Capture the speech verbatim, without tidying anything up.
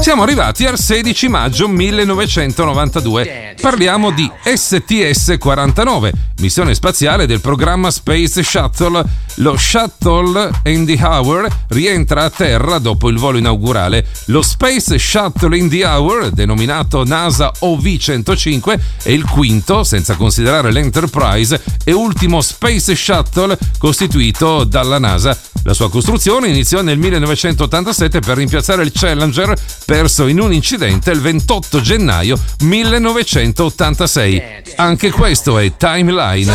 Siamo arrivati al sedici maggio millenovecentonovantadue. Parliamo di S T S quarantanove, missione spaziale del programma Space Shuttle. Lo Shuttle Endeavour rientra a terra dopo il volo inaugurale. Lo Space Shuttle Endeavour, denominato NASA O V centocinque, è il quinto, senza considerare l'Enterprise, e ultimo Space Shuttle costituito dalla NASA. La sua costruzione iniziò nel millenovecentottantasette per rimpiazzare il Challenger, perso in un incidente il ventotto gennaio millenovecentottantasei. Anche questo è Timeline.